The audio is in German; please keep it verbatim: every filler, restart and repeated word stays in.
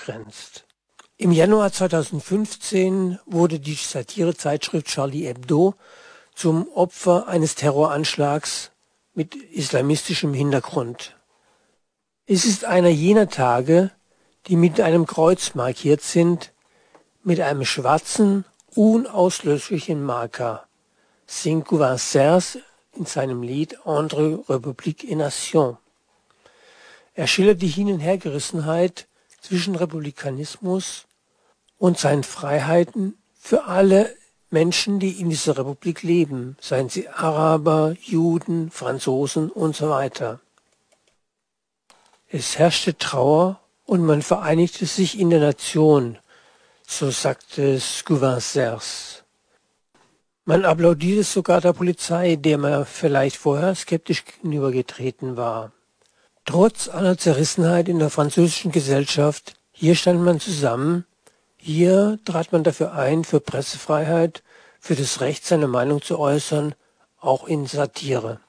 begrenzt. Im Januar zweitausendfünfzehn wurde die Satirezeitschrift Charlie Hebdo zum Opfer eines Terroranschlags mit islamistischem Hintergrund. Es ist einer jener Tage, die mit einem Kreuz markiert sind, mit einem schwarzen, unauslöschlichen Marker, singt Gouvain-Serge in seinem Lied Entre République et Nation. Er schildert die Hin- und Hergerissenheit zwischen Republikanismus und seinen Freiheiten für alle Menschen, die in dieser Republik leben, seien sie Araber, Juden, Franzosen und so weiter. Es herrschte Trauer und man vereinigte sich in der Nation, so sagte Gouvain-Serge. Man applaudierte sogar der Polizei, der man vielleicht vorher skeptisch gegenübergetreten war. Trotz aller Zerrissenheit in der französischen Gesellschaft, hier stand man zusammen, hier trat man dafür ein, für Pressefreiheit, für das Recht, seine Meinung zu äußern, auch in Satire.